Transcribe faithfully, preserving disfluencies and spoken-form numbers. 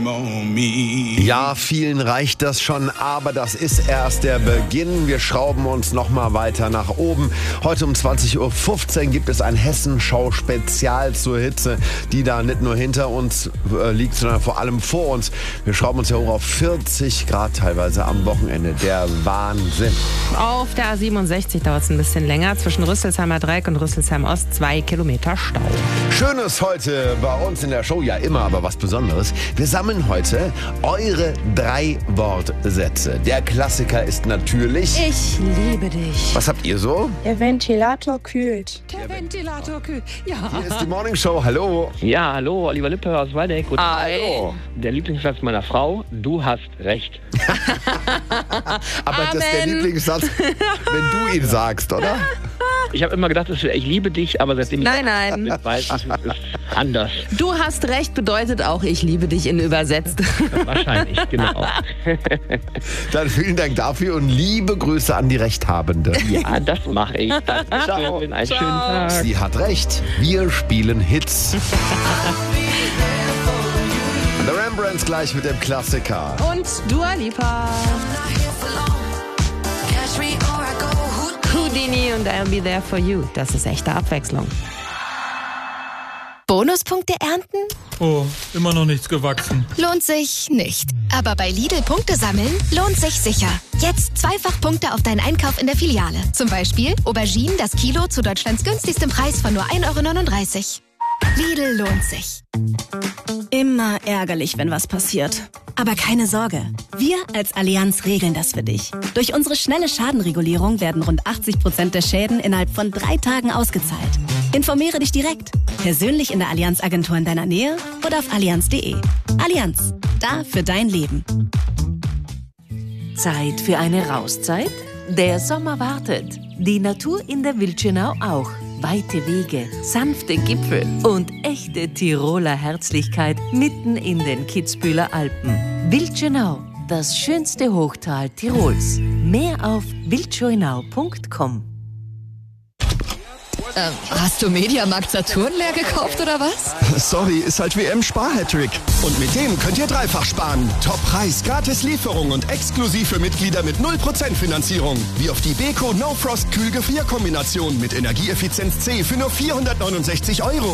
Ja, vielen reicht das schon, aber das ist erst der Beginn. Wir schrauben uns noch mal weiter nach oben. Heute um zwanzig Uhr fünfzehn gibt es ein Hessenschau-Spezial zur Hitze, die da nicht nur hinter uns äh, liegt, sondern vor allem vor uns. Wir schrauben uns ja hoch auf vierzig Grad teilweise am Wochenende. Der Wahnsinn. Auf der A siebenundsechzig dauert es ein bisschen länger. Zwischen Rüsselsheimer Dreieck und Rüsselsheim Ost zwei Kilometer Stau. Schönes heute bei uns in der Show, ja immer, aber was Besonderes. Wir sammeln heute eure drei Wortsätze. Der Klassiker ist natürlich... Ich liebe dich. Was habt ihr so? Der Ventilator kühlt. Der Ventilator kühlt. Ja. Hier ist die Morning Show. Hallo. Ja, hallo, Oliver Lippe aus Waldeck. Guten Tag. Hallo. Der Lieblingssatz meiner Frau, du hast recht. Aber das ist der Amen. Lieblingssatz, wenn du ihn sagst, oder? Ich habe immer gedacht, es wäre ich liebe dich, aber seitdem Nein, nein. ich weiß, es ist anders. Du hast recht bedeutet auch, ich liebe dich in übersetzt. Wahrscheinlich, genau. Dann vielen Dank dafür und liebe Grüße an die Rechthabende. Ja, das mache ich. Dankeschön. Einen schönen Tag. Sie hat recht. Wir spielen Hits. The Rembrandts gleich mit dem Klassiker. Und Dua Lipa. Houdini und I'll be there for you. Das ist echte Abwechslung. Bonuspunkte ernten? Oh, immer noch nichts gewachsen. Lohnt sich nicht. Aber bei Lidl Punkte sammeln lohnt sich sicher. Jetzt zweifach Punkte auf deinen Einkauf in der Filiale. Zum Beispiel Auberginen das Kilo zu Deutschlands günstigstem Preis von nur ein Euro neununddreißig. Lidl lohnt sich. Immer ärgerlich, wenn was passiert. Aber keine Sorge, wir als Allianz regeln das für dich. Durch unsere schnelle Schadenregulierung werden rund achtzig Prozent der Schäden innerhalb von drei Tagen ausgezahlt. Informiere dich direkt, persönlich in der Allianz-Agentur in deiner Nähe oder auf allianz punkt de. Allianz, da für dein Leben. Zeit für eine Rauszeit? Der Sommer wartet. Die Natur in der Wildschönau auch. Weite Wege, sanfte Gipfel und echte Tiroler Herzlichkeit mitten in den Kitzbüheler Alpen. Wildschönau, das schönste Hochtal Tirols. Mehr auf wildschönau punkt com. Ähm, hast du Mediamarkt Saturn leer gekauft oder was? Sorry, ist halt W M-Spar-Hattrick. Und mit dem könnt ihr dreifach sparen. Top-Preis, gratis Lieferung und exklusiv für Mitglieder mit null Prozent Finanzierung. Wie auf die Beko No Frost Kühl-Gefrier-Kombination mit Energieeffizienz C für nur vierhundertneunundsechzig Euro.